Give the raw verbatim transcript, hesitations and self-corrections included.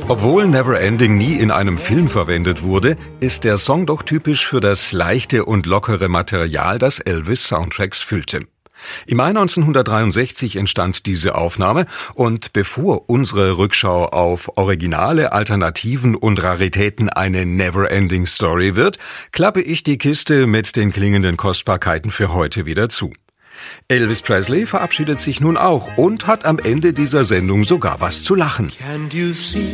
Obwohl Neverending nie in einem Film verwendet wurde, ist der Song doch typisch für das leichte und lockere Material, das Elvis Soundtracks füllte. Im Mai neunzehnhundertdreiundsechzig entstand diese Aufnahme und bevor unsere Rückschau auf Originale, Alternativen und Raritäten eine Neverending Story wird, klappe ich die Kiste mit den klingenden Kostbarkeiten für heute wieder zu. Elvis Presley verabschiedet sich nun auch und hat am Ende dieser Sendung sogar was zu lachen.